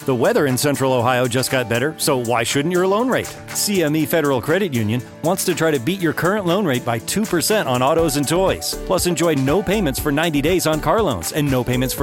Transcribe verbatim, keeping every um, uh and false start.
The weather in Central Ohio just got better, so why shouldn't your loan rate? C M E Federal Credit Union wants to try to beat your current loan rate by two percent on autos and toys. Plus, enjoy no payments for ninety days on car loans and no payments for